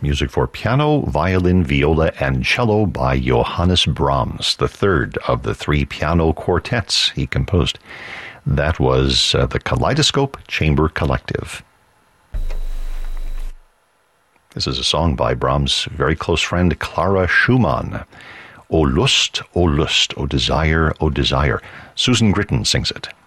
Music for piano, violin, viola, and cello by Johannes Brahms, the third of the 3 piano quartets he composed. That was the Kaleidoscope Chamber Collective. This is a song by Brahms' very close friend Clara Schumann. O Lust, O Lust, O Desire, O Desire. Susan Gritton sings it.